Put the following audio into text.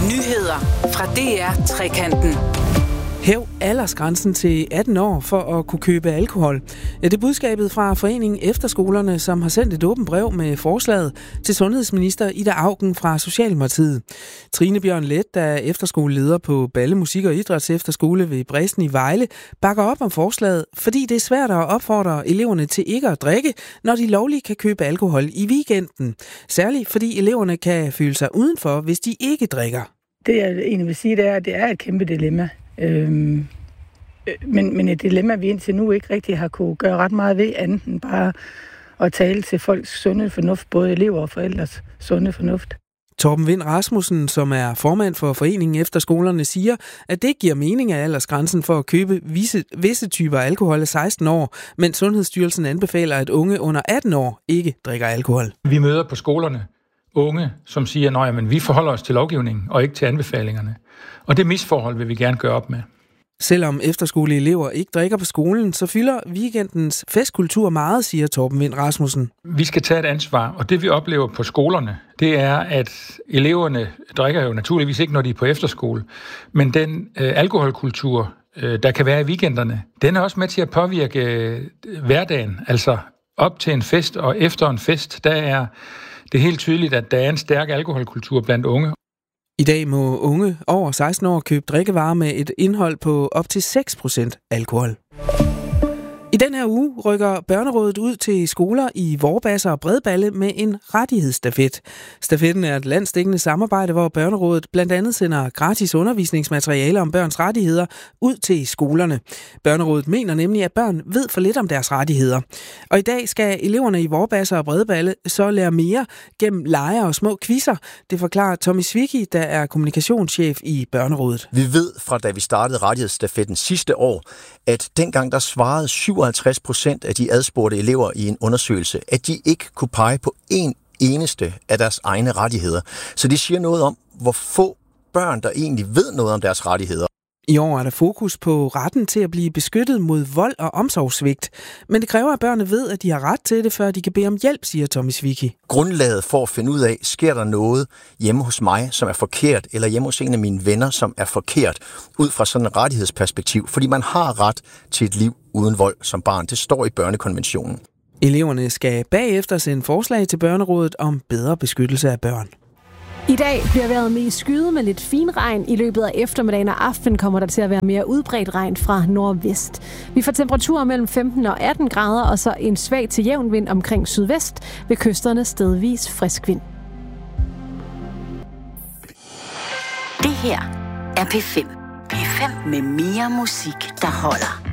Nyheder fra DR Trekanten. Hæv aldersgrænsen til 18 år for at kunne købe alkohol. Det er budskabet fra Foreningen Efterskolerne, som har sendt et åbent brev med forslaget til sundhedsminister Ida Auken fra Socialdemokratiet. Trine Bjørn Let, der er efterskoleleder på Balle Musik- og Idrætsefterskole ved Bredsten i Vejle, bakker op om forslaget, fordi det er svært at opfordre eleverne til ikke at drikke, når de lovligt kan købe alkohol i weekenden. Særligt fordi eleverne kan føle sig udenfor, hvis de ikke drikker. Det jeg egentlig vil sige, det er, at det er et kæmpe dilemma. Men et dilemma, vi indtil nu ikke rigtig har kunne gøre ret meget ved, andet end bare at tale til folks sunde fornuft, både elever og forældres sunde fornuft. Torben Vind Rasmussen, som er formand for Foreningen Efterskolerne, siger, at det giver mening af aldersgrænsen for at købe visse typer alkohol af 16 år, mens Sundhedsstyrelsen anbefaler, at unge under 18 år ikke drikker alkohol. Vi møder på skolerne unge, som siger, at vi forholder os til lovgivningen og ikke til anbefalingerne. Og det misforhold vil vi gerne gøre op med. Selvom efterskoleelever ikke drikker på skolen, så fylder weekendens festkultur meget, siger Torben Vind Rasmussen. Vi skal tage et ansvar, og det vi oplever på skolerne, det er, at eleverne drikker jo naturligvis ikke, når de er på efterskole. Men den alkoholkultur, der kan være i weekenderne, den er også med til at påvirke hverdagen. Altså op til en fest og efter en fest, der er det helt tydeligt, at der er en stærk alkoholkultur blandt unge. I dag må unge over 16 år købe drikkevarer med et indhold på op til 6% alkohol. I den her uge rykker Børnerådet ud til skoler i Vorbasse og Bredballe med en rettighedsstafet. Stafetten er et landsdækkende samarbejde, hvor Børnerådet blandt andet sender gratis undervisningsmateriale om børns rettigheder ud til skolerne. Børnerådet mener nemlig, at børn ved for lidt om deres rettigheder. Og i dag skal eleverne i Vorbasse og Bredballe så lære mere gennem lege og små quizzer. Det forklarer Tommy Svicki, der er kommunikationschef i Børnerådet. Vi ved fra da vi startede rettighedsstafetten sidste år, at dengang der svarede 57% af de adspurgte elever i en undersøgelse, at de ikke kunne pege på en eneste af deres egne rettigheder. Så det siger noget om, hvor få børn, der egentlig ved noget om deres rettigheder. I år er der fokus på retten til at blive beskyttet mod vold og omsorgssvigt. Men det kræver, at børnene ved, at de har ret til det, før de kan bede om hjælp, siger Tommy Svicki. Grundlaget for at finde ud af, sker der noget hjemme hos mig, som er forkert, eller hjemme hos en af mine venner, som er forkert, ud fra sådan et rettighedsperspektiv. Fordi man har ret til et liv uden vold som barn. Det står i børnekonventionen. Eleverne skal bagefter sende forslag til Børnerådet om bedre beskyttelse af børn. I dag bliver vejret mest skyet med lidt finregn. I løbet af eftermiddagen og aften kommer der til at være mere udbredt regn fra nordvest. Vi får temperaturer mellem 15 og 18 grader, og så en svag til jævn vind omkring sydvest, ved kysterne stedvis frisk vind. Det her er P5. P5 med mere musik, der holder.